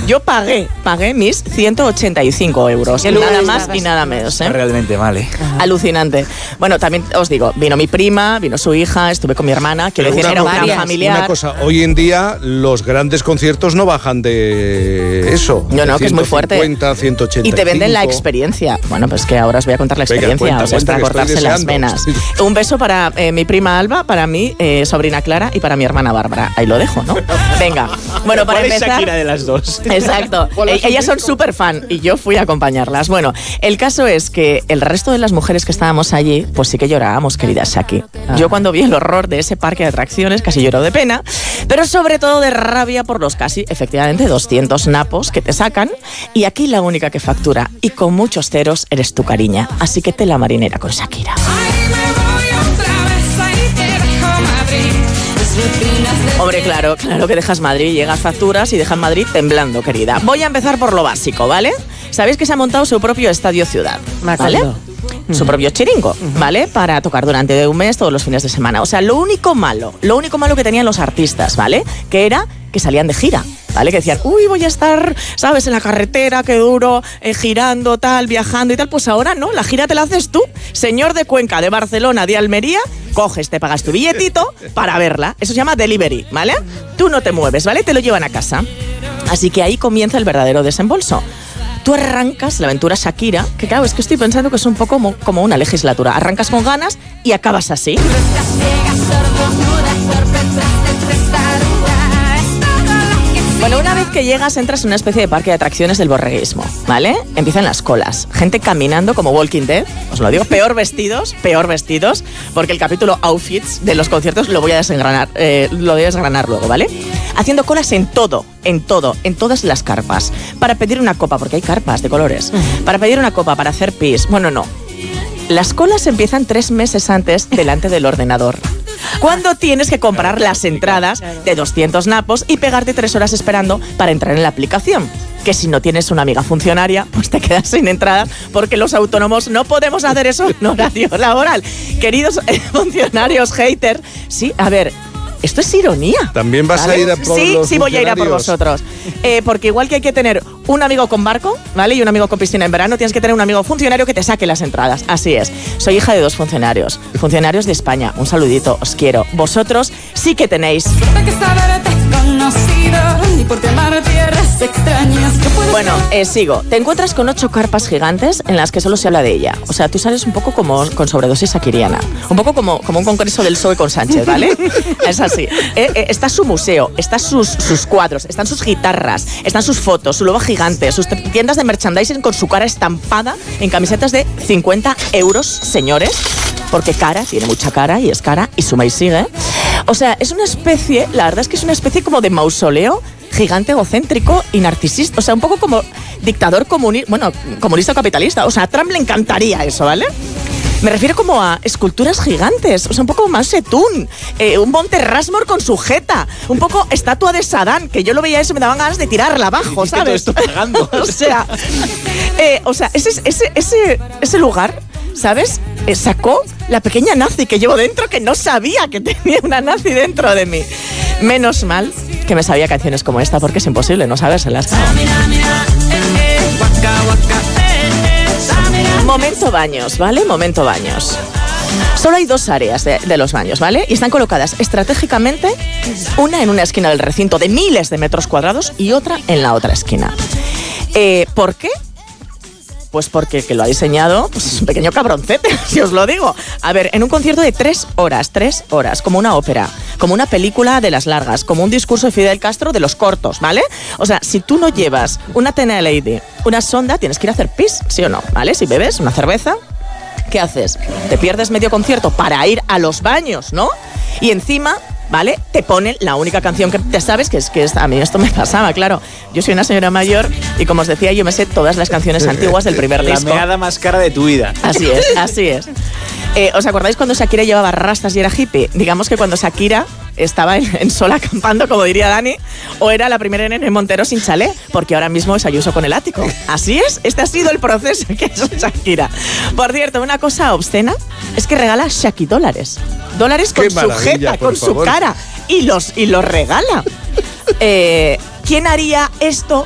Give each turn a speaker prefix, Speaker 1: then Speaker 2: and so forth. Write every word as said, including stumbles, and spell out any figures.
Speaker 1: Yo pagué, pagué mis ciento ochenta y cinco euros. Nada más y nada menos, ¿eh?
Speaker 2: Realmente mal, ¿eh?
Speaker 1: Alucinante. Bueno, también os digo, vino mi prima, vino su hija, estuve con mi hermana, quiero decir, era un gran familiar.
Speaker 3: Una cosa, hoy en día los grandes conciertos no bajan de eso.
Speaker 1: No, no, que es muy fuerte.
Speaker 3: ciento cincuenta, ciento ochenta y cinco.
Speaker 1: Y te venden la experiencia. Bueno, pues que ahora os voy a contar la experiencia. Venga, cuenta, o sea, es para cortarse las venas. Sí. Un beso para eh, mi prima Alba, para mi eh, sobrina Clara y para mi hermana Bárbara. Ahí lo dejo, ¿no? Venga. Bueno, para
Speaker 2: ¿Cuál
Speaker 1: empezar...
Speaker 2: es Shakira de las dos?
Speaker 1: Exacto. eh, ellas son súper fan y yo fui a acompañarlas. Bueno, el caso es que el resto de las mujeres que estábamos allí, pues sí que llorábamos, querida Shaki. Ah. Yo cuando vi el horror de ese parque de atracciones casi lloro de pena, pero sobre todo de rabia por los casi, efectivamente, doscientos napos que te sacan. Y aquí la única que factura, y con muchos ceros, eres tu cariña. Así que tela marinera con Shakira. Hombre, claro, claro que dejas Madrid, llegas facturas y dejas Madrid temblando, querida. Voy a empezar por lo básico, ¿vale? Sabéis que se ha montado su propio estadio ciudad, ¿vale? Uh-huh. Su propio chiringo, uh-huh. ¿vale? Para tocar durante un mes todos los fines de semana. O sea, lo único malo, lo único malo que tenían los artistas, ¿vale? Que era que salían de gira, ¿vale? Que decían, uy, voy a estar, ¿sabes? En la carretera, qué duro, eh, girando, tal, viajando y tal. Pues ahora no, la gira te la haces tú. Señor de Cuenca, de Barcelona, de Almería, coges, te pagas tu billetito para verla. Eso se llama delivery, ¿vale? Tú no te mueves, ¿vale? Te lo llevan a casa. Así que ahí comienza el verdadero desembolso. Tú arrancas la aventura Shakira, que claro, es que estoy pensando que es un poco como, como una legislatura. Arrancas con ganas y acabas así. Bueno, una vez que llegas, entras en una especie de parque de atracciones del borreguismo, ¿vale? Empiezan las colas, gente caminando como Walking Dead, os lo digo, peor vestidos, peor vestidos, porque el capítulo outfits de los conciertos lo voy a desgranar, eh, lo voy a desgranar luego, ¿vale? Haciendo colas en todo, en todo, en todas las carpas, para pedir una copa, porque hay carpas de colores, para pedir una copa, para hacer pis, bueno, no. Las colas empiezan tres meses antes delante del ordenador. Cuando tienes que comprar las entradas de doscientos napos y pegarte tres horas esperando para entrar en la aplicación. Que si no tienes una amiga funcionaria, pues te quedas sin entradas, porque los autónomos no podemos hacer eso en horario laboral. Queridos eh, funcionarios hater, sí, a ver... Esto es ironía.
Speaker 3: ¿También vas
Speaker 1: ¿vale?
Speaker 3: a ir a por
Speaker 1: sí,
Speaker 3: los
Speaker 1: Sí, voy a ir a por vosotros. Eh, porque igual que hay que tener un amigo con barco, ¿vale? Y un amigo con piscina en verano, tienes que tener un amigo funcionario que te saque las entradas. Así es. Soy hija de dos funcionarios. Funcionarios de España. Un saludito, os quiero. Vosotros sí que tenéis. Bueno, eh, sigo. Te encuentras con ocho carpas gigantes en las que solo se habla de ella. O sea, tú sales un poco como con sobredosis shakiriana. Un poco como, como un congreso del P S O E con Sánchez, ¿vale? Es así. Eh, eh, está su museo, están sus, sus cuadros, están sus guitarras, están sus fotos, su logo gigante, sus tiendas de merchandising con su cara estampada en camisetas de cincuenta euros, señores. Porque cara, tiene mucha cara y es cara y suma y sigue. O sea, es una especie, la verdad es que es una especie como de mausoleo gigante, egocéntrico y narcisista. O sea, un poco como dictador comunista, bueno, comunista o capitalista. O sea, a Trump le encantaría eso, ¿vale? Me refiero como a esculturas gigantes, o sea, un poco más Zedong, eh, un Monte Rushmore con su jeta, un poco estatua de Saddam, que yo lo veía eso y me daban ganas de tirarla abajo, ¿sabes?
Speaker 2: Todo esto pagando.
Speaker 1: o sea, eh, o sea, ese, ese, ese, ese lugar, ¿sabes? Eh, sacó la pequeña nazi que llevo dentro, que no sabía que tenía una nazi dentro de mí. Menos mal que me sabía canciones como esta, porque es imposible no sabérselas. Momento baños, ¿vale? Momento baños. Solo hay dos áreas de, de los baños, ¿vale? Y están colocadas estratégicamente, una en una esquina del recinto de miles de metros cuadrados y otra en la otra esquina. Eh, ¿Por qué? Pues porque el que lo ha diseñado pues es un pequeño cabroncete, si os lo digo. A ver, en un concierto de tres horas, tres horas, como una ópera, como una película de las largas, como un discurso de Fidel Castro de los cortos, ¿vale? O sea, si tú no llevas una Tena Lady, una sonda, tienes que ir a hacer pis, ¿sí o no? ¿Vale? Si bebes una cerveza, ¿qué haces? Te pierdes medio concierto para ir a los baños, ¿no? Y encima... ¿vale? Te ponen la única canción que te sabes, que es que es, a mí esto me pasaba, claro. Yo soy una señora mayor y, como os decía, yo me sé todas las canciones antiguas del primer
Speaker 2: la
Speaker 1: disco.
Speaker 2: La meada más cara de tu vida.
Speaker 1: Así es, así es. Eh, ¿Os acordáis cuando Shakira llevaba rastas y era hippie? Digamos que cuando Shakira estaba en, en sol acampando, como diría Dani, o era la primera en Montero sin chalet, porque ahora mismo es Ayuso con el ático. Así es, este ha sido el proceso que es Shakira. Por cierto, una cosa obscena es que regala Shaki dólares. Dólares con su jeta, con su cara. Y los, y los regala. Eh, ¿Quién haría esto